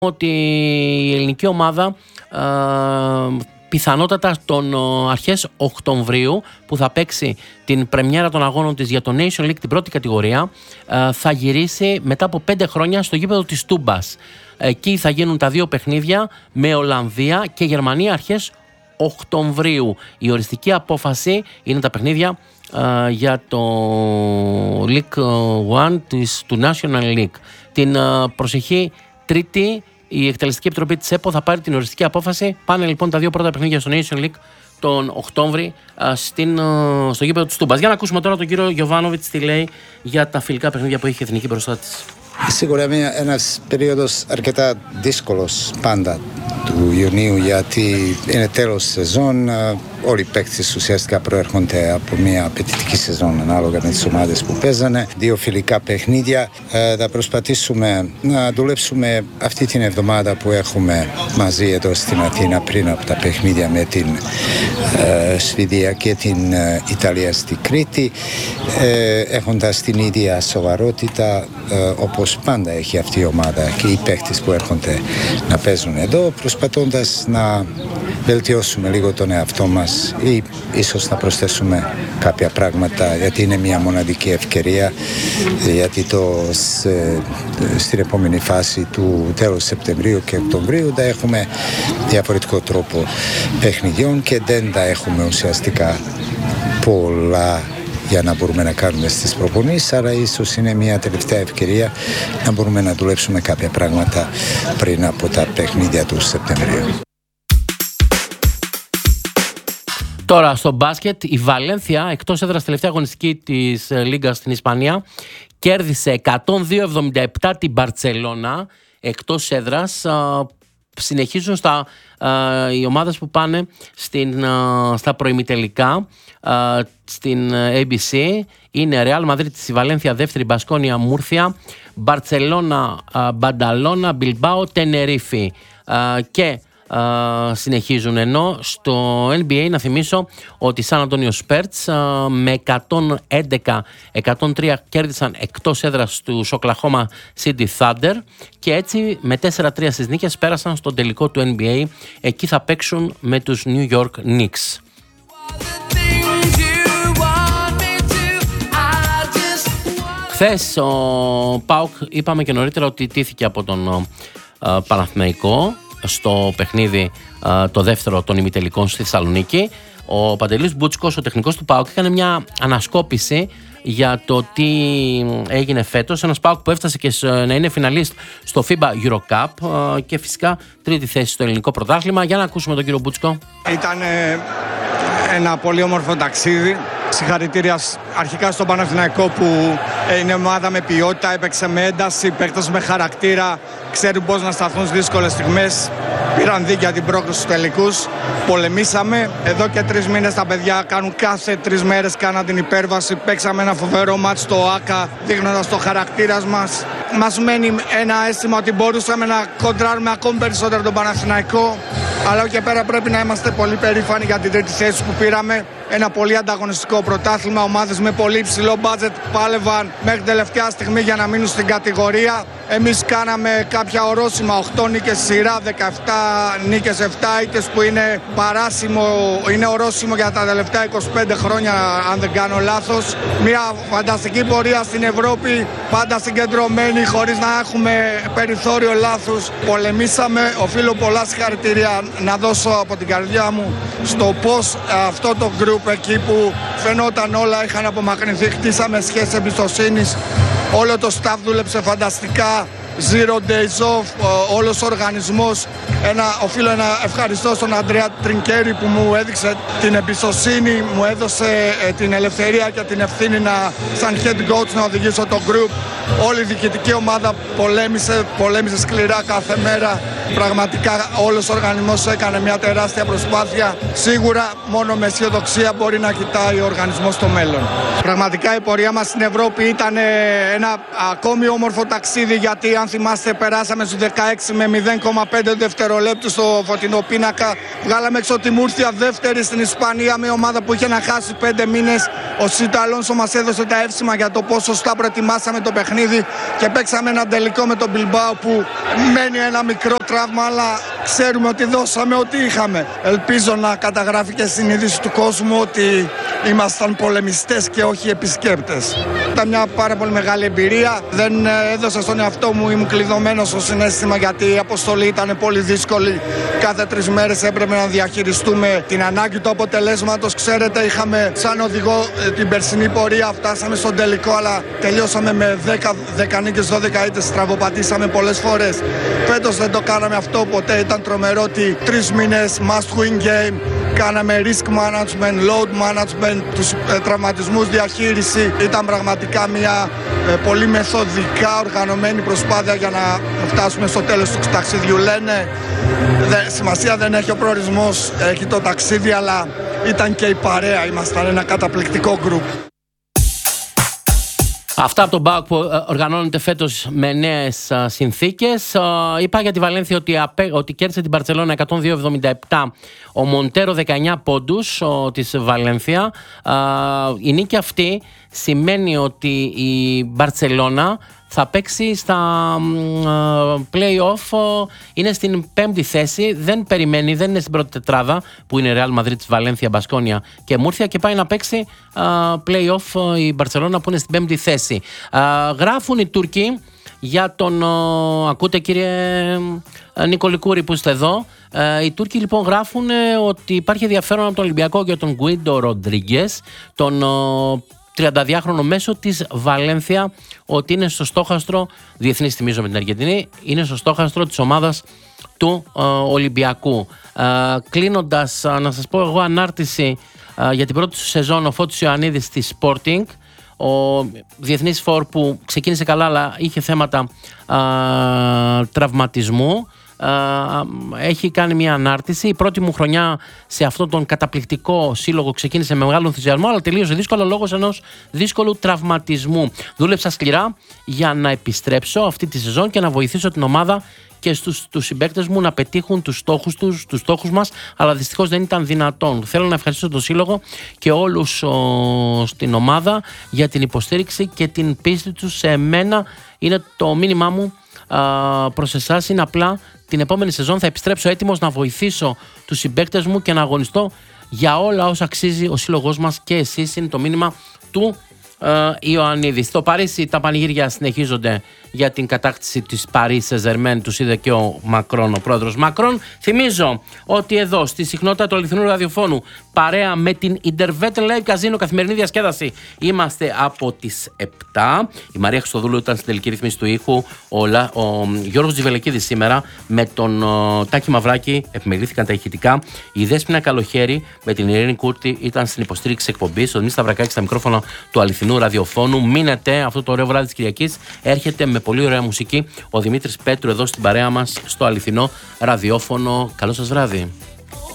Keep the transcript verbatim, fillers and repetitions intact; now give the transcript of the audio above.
ότι η ελληνική ομάδα ε, πιθανότατα τον αρχές Οκτωβρίου, που θα παίξει την πρεμιέρα των αγώνων της για το Nation League την πρώτη κατηγορία, ε, θα γυρίσει μετά από πέντε χρόνια στο γήπεδο της Τούμπας. Εκεί θα γίνουν τα δύο παιχνίδια με Ολλανδία και Γερμανία αρχές Οκτωβρίου. Η οριστική απόφαση είναι τα παιχνίδια ε, για το League One της, του National League. Την ε, προσεχή Τρίτη η Εκτελεστική Επιτροπή της ΕΠΟ θα πάρει την οριστική απόφαση. Πάνε λοιπόν τα δύο πρώτα παιχνίδια στο Nation League τον Οκτώβρη στην, στο γήπεδο της Τούμπας. Για να ακούσουμε τώρα τον κύριο Γιοβάνοβιτς τι λέει για τα φιλικά παιχνίδια που έχει η Εθνική μπροστά της. Σίγουρα είναι ένας περίοδος αρκετά δύσκολος πάντα του Ιουνίου, γιατί είναι τέλος σεζόν. Όλοι οι παίκτες ουσιαστικά προέρχονται από μια απαιτητική σεζόν ανάλογα με τις ομάδες που παίζανε. Δύο φιλικά παιχνίδια. Θα προσπαθήσουμε να δουλέψουμε αυτή την εβδομάδα που έχουμε μαζί εδώ στην Αθήνα πριν από τα παιχνίδια με την ε, Σουηδία και την ε, Ιταλία στη Κρήτη, ε, έχοντας την ίδια σοβαρότητα ε, όπως πάντα έχει αυτή η ομάδα και οι παίκτες που έρχονται να παίζουν εδώ, προσπαθώντας να βελτιώσουμε λίγο τον εαυτό μας ή ίσως να προσθέσουμε κάποια πράγματα, γιατί είναι μια μοναδική ευκαιρία, γιατί το, σε, στην επόμενη φάση του τέλους Σεπτεμβρίου και Οκτωβρίου θα έχουμε διαφορετικό τρόπο παιχνιδιών και δεν θα έχουμε ουσιαστικά πολλά για να μπορούμε να κάνουμε στις προπονήσεις, αλλά ίσως είναι μια τελευταία ευκαιρία να μπορούμε να δουλέψουμε κάποια πράγματα πριν από τα παιχνίδια του Σεπτεμβρίου. Τώρα στο μπάσκετ, η Βαλένθια, εκτός έδρας τελευταία αγωνιστική της Λίγκας στην Ισπανία, κέρδισε εκατόν δύο εβδομήντα επτά την Μπαρτσελώνα εκτός έδρας. Συνεχίζουν στα, οι ομάδες που πάνε στην, στα προημιτελικά στην έι μπι σι. Είναι Ρεάλ Μαδρίτης, η Βαλένθια δεύτερη, Μπασκόνια, Μούρθια, Μπαρτσελώνα, Μπανταλώνα, Μπιλμπάο, Τενερίφη και Uh, συνεχίζουν. Ενώ στο N B A να θυμίσω ότι οι Σαν Αντώνιο Σπέρτς uh, με εκατόν έντεκα εκατόν τρία κέρδισαν εκτός έδρας του Οκλαχώμα City Thunder και έτσι με τέσσερα τρία στις νίκες πέρασαν στον τελικό του N B A. Εκεί θα παίξουν με τους New York Knicks. Χθες ο ΠΑΟΚ, είπαμε και νωρίτερα ότι τήθηκε από τον uh, Παναθηναϊκό στο παιχνίδι uh, το δεύτερο των ημιτελικών στη Θεσσαλονίκη. Ο Παντελής Μπούτσκος, ο τεχνικός του ΠΑΟΚ, έκανε μια ανασκόπηση για το τι έγινε φέτος. Ένας ΠΑΟΚ που έφτασε και να είναι φιναλίστ στο φίμπα Euro Cup uh, και φυσικά τρίτη θέση στο ελληνικό πρωτάθλημα. Για να ακούσουμε τον κύριο Μπούτσκο. Ήταν ένα πολύ όμορφο ταξίδι. Συγχαρητήρια αρχικά στον Παναθηναϊκό που είναι ομάδα με ποιότητα, έπαιξε με ένταση, παίκτες με χαρακτήρα, ξέρουν πώς να σταθούν στις δύσκολες στιγμές. Πήραν δίκαια την πρόκληση στους τελικούς, πολεμήσαμε. Εδώ και τρεις μήνες τα παιδιά κάνουν κάθε τρεις μέρες, κάναν την υπέρβαση. Παίξαμε ένα φοβερό μάτς στο ΆΚΑ, δείχνοντας το χαρακτήρα μας. Μας μένει ένα αίσθημα ότι μπορούσαμε να κοντράρουμε ακόμη περισσότερο τον Παναθηναϊκό. Αλλά και πέρα πρέπει να είμαστε πολύ περήφανοι για την τρίτη θέση που πήραμε. Ένα πολύ ανταγωνιστικό πρωτάθλημα. Ομάδες με πολύ υψηλό μπάτζετ πάλευαν μέχρι τελευταία στιγμή για να μείνουν στην κατηγορία. Εμείς κάναμε κάποια ορόσημα, οκτώ νίκες σειρά, δεκαεπτά νίκες, επτά ήττες που είναι παράσιμο, είναι ορόσημο για τα τελευταία είκοσι πέντε χρόνια, αν δεν κάνω λάθος. Μια φανταστική πορεία στην Ευρώπη, πάντα συγκεντρωμένη, χωρίς να έχουμε περιθώριο λάθους. Πολεμήσαμε, οφείλω πολλά συγχαρητήρια να δώσω από την καρδιά μου στο πώς αυτό το group εκεί που φαινόταν όλα είχαν απομακρυνθεί, χτίσαμε σχέσεις εμπιστοσύνης, όλο το staff δούλεψε φανταστικά, zero days off, όλος ο οργανισμός. Ένα, οφείλω να ευχαριστώ στον Αντρέα Τρινκέρι που μου έδειξε την εμπιστοσύνη, μου έδωσε ε, την ελευθερία και την ευθύνη να, σαν head coach να οδηγήσω το group. Όλη η διοικητική ομάδα πολέμησε, πολέμησε σκληρά κάθε μέρα. Πραγματικά όλος ο οργανισμός έκανε μια τεράστια προσπάθεια. Σίγουρα μόνο με αισιοδοξία μπορεί να κοιτάει ο οργανισμός στο μέλλον. Πραγματικά η πορεία μας στην Ευρώπη ήταν ένα ακόμη όμορφο ταξίδι, γιατί αν θυμάστε, περάσαμε στους δεκαέξι με μηδέν κόμμα πέντε δευτερολέπτου στο φωτεινό πίνακα. Βγάλαμε έξω τη Μούρθια δεύτερη στην Ισπανία, μια ομάδα που είχε να χάσει πέντε μήνες. Ο Σίτα Αλόνσο μας έδωσε τα εύσημα για το πόσο σωστά προετοιμάσαμε το παιχνίδι και παίξαμε ένα τελικό με τον Μπιλμπάο που μένει ένα μικρό τραύμα, αλλά ξέρουμε ότι δώσαμε ό,τι είχαμε. Ελπίζω να καταγράφει και στην είδηση του κόσμου ότι ήμασταν πολεμιστές και όχι επισκέπτες. Ήταν μια πάρα πολύ μεγάλη εμπειρία. Δεν έδωσα στον εαυτό μου, ήμουν κλειδωμένος στο συναίσθημα γιατί η αποστολή ήταν πολύ δύσκολη. Κάθε τρεις μέρες έπρεπε να διαχειριστούμε την ανάγκη του αποτελέσματος. Ξέρετε, είχαμε σαν οδηγό την περσινή πορεία, φτάσαμε στον τελικό, αλλά τελειώσαμε με δέκα νίκες, δώδεκα ήττες, στραβοπατήσαμε πολλές φορές. Φέτος δεν το κάναμε αυτό ποτέ, ήταν τρομερό ότι τρεις μήνες must win game. Κάναμε risk management, load management, τους ε, τραυματισμούς, διαχείριση. Ήταν πραγματικά μια ε, πολύ μεθοδικά οργανωμένη προσπάθεια για να φτάσουμε στο τέλος του ταξιδιού. Λένε, δε, σημασία δεν έχει ο προορισμός, έχει το ταξίδι, αλλά ήταν και η παρέα. Ήμασταν ένα καταπληκτικό γκρουπ. Αυτά από τον ΠΑΟΚ που οργανώνεται φέτος με νέες συνθήκες. Είπα για τη Βαλένθια ότι, ότι κέρδισε την Μπαρτσελώνα εκατόν δύο εβδομήντα επτά, ο Μοντέρο δεκαεννιά πόντους ο, της Βαλένθια. Η νίκη αυτή σημαίνει ότι η Μπαρτσελώνα θα παίξει στα play-off, είναι στην πέμπτη θέση, δεν περιμένει, δεν είναι στην πρώτη τετράδα που είναι Real Madrid, Βαλένθια, Μπασκόνια και Μούρθια, και πάει να παίξει play-off η Μπαρσελόνα που είναι στην πέμπτη θέση. Γράφουν οι Τούρκοι για τον, ακούτε κύριε Νικολικούρη που είστε εδώ, οι Τούρκοι λοιπόν γράφουν ότι υπάρχει ενδιαφέρον από τον Ολυμπιακό για τον Γκουίντο Ροντρίγκες, τον τριανταδυάχρονο μέσο της Βαλένθια, ότι είναι στο στόχαστρο, διεθνής θυμίζω με την Αργεντινή, είναι στο στόχαστρο της ομάδας του ε, Ολυμπιακού. Ε, κλείνοντας, ε, να σας πω εγώ ανάρτηση ε, για την πρώτη του σεζόν, ο Φώτης Ιωαννίδης στη Sporting, ο διεθνής φορ που ξεκίνησε καλά αλλά είχε θέματα ε, τραυματισμού. Έχει κάνει μια ανάρτηση. Η πρώτη μου χρονιά σε αυτόν τον καταπληκτικό σύλλογο ξεκίνησε με μεγάλο ενθουσιασμό, αλλά τελείωσε δύσκολο λόγω ενός δύσκολου τραυματισμού. Δούλεψα σκληρά για να επιστρέψω αυτή τη σεζόν και να βοηθήσω την ομάδα και στους, τους συμπαίκτες μου να πετύχουν τους στόχους τους, τους στόχους μας, αλλά δυστυχώς δεν ήταν δυνατόν. Θέλω να ευχαριστήσω τον Σύλλογο και όλους ο, στην ομάδα για την υποστήριξη και την πίστη τους σε μένα. Είναι το μήνυμά μου α, προς εσάς, είναι απλά την επόμενη σεζόν θα επιστρέψω έτοιμος να βοηθήσω τους συμπαίκτες μου και να αγωνιστώ για όλα όσα αξίζει ο σύλλογός μας και εσείς. Είναι το μήνυμα του ε, Ιωαννίδη. Στο Παρίσι τα πανηγύρια συνεχίζονται για την κατάκτηση της Paris Saint-Germain. Τους είδε και ο Μακρόν, ο πρόεδρος Μακρόν. Θυμίζω ότι εδώ στη συχνότητα του αληθινού ραδιοφώνου, παρέα με την Intervet Live Casino, καθημερινή διασκέδαση, είμαστε από τις επτά. Η Μαρία Χριστοδούλου ήταν στην τελική ρυθμίση του ήχου. Ο, ο Γιώργος Τζιβελεκίδης σήμερα με τον ο, Τάκη Μαυράκη επιμελήθηκαν τα ηχητικά. Η Δέσποινα Καλοχέρη με την Ειρήνη Κούρτη ήταν στην υποστήριξη εκπομπής. Ο Δημήτρης Σταυρακάκης στα μικρόφωνα του αληθινού ραδιοφώνου. Μείνετε, αυτό το ωραίο βράδυ της Κυριακής έρχεται με πολύ ωραία μουσική. Ο Δημήτρης Πέτρου εδώ στην παρέα μας στο αληθινό ραδιόφωνο. Καλό σας βράδυ.